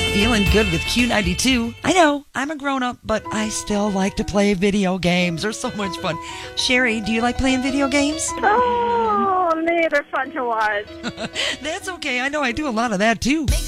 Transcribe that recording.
Feeling good with Q92. I know, I'm a grown-up, but I still like to play video games. They're so much fun. Sherry, do you like playing video games? Oh, they're fun to watch. That's okay. I know I do a lot of that, too.